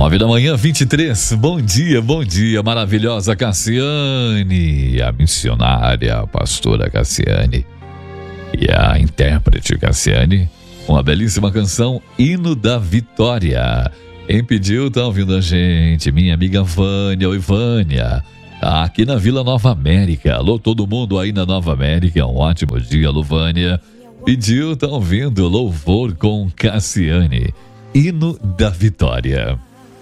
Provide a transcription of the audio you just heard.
9 da manhã, 23. Bom dia, maravilhosa Cassiane, a missionária, a pastora Cassiane e a intérprete Cassiane. Uma belíssima canção, Hino da Vitória. Quem pediu tá ouvindo a gente, minha amiga Vânia. Oi, Vânia. Tá aqui na Vila Nova América. Alô, todo mundo aí na Nova América. Um ótimo dia, alô, Vânia. Pediu, tá ouvindo Louvor com Cassiane, Hino da Vitória.